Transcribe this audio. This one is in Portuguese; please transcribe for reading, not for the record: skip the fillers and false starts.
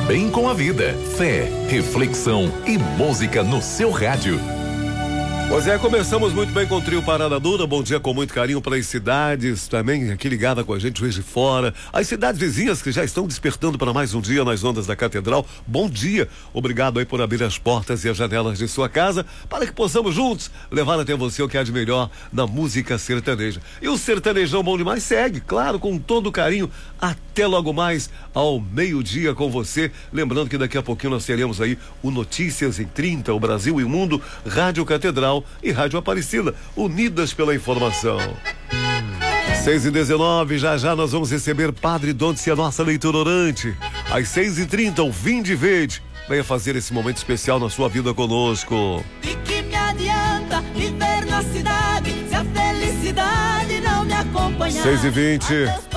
bem com a vida. Fé, reflexão e música no seu rádio. Pois é, começamos muito bem com o trio Parada Dura. Bom dia com muito carinho para as cidades também aqui ligada com a gente, Juiz de Fora. As cidades vizinhas que já estão despertando para mais um dia nas ondas da Catedral. Bom dia, obrigado aí por abrir as portas e as janelas de sua casa para que possamos juntos levar até você o que há de melhor na música sertaneja. E o Sertanejão Bom Demais segue, claro, com todo carinho, até logo mais ao meio-dia com você. Lembrando que daqui a pouquinho nós teremos aí o Notícias em 30, o Brasil e o Mundo, Rádio Catedral e Rádio Aparecida, unidas pela informação. 6h19, já nós vamos receber Padre Donde, a nossa leitura orante. Às 6h30, o Vinde Verde venha fazer esse momento especial na sua vida conosco. De que me adianta viver na cidade se a felicidade não me acompanhar? 6h20.